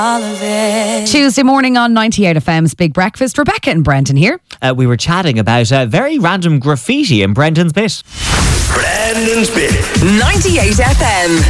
All of it. Tuesday morning on 98 FM's Big Breakfast. Rebecca and Brendan here. We were chatting about very random graffiti in Brendan's bit. Brendan's bit. 98 FM.